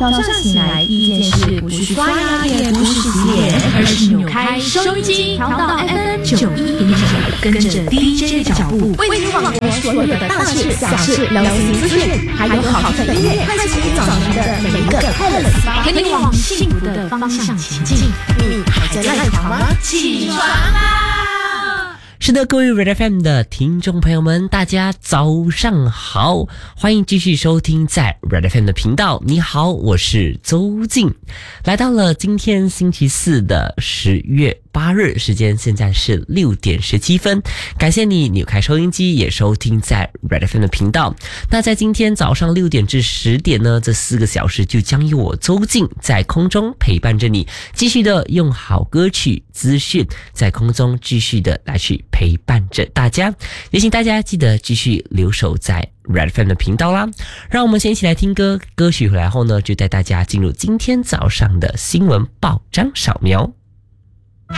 早上醒来第一件事不是刷牙也不是洗脸，而是扭开收音机调到 FM91.9，跟着 DJ 的脚步，为你网罗所有的大事小事、流行资讯，还有好听的音乐，开启早晨的每一个快乐时光，陪你往幸福的方向前进。你还在赖床吗？起床啦！ 是的，各位 Red FM 的听众朋友们，大家早上好，欢迎继续收听在 Red FM 的频道。你好，我是周静，来到了今天星期四的10月8日，时间现在是6点17分。感谢你扭开收音机，也收听在 Red FM 的频道。那在今天早上6点至10点呢，这4个小时就将由我周静在空中陪伴着你，继续的用好歌曲资讯在空中继续的来去陪伴着大家，也请大家记得继续留守在 Red FM 的频道啦。让我们先一起来听歌，歌曲回来后呢，就带大家进入今天早上的新闻报章扫描。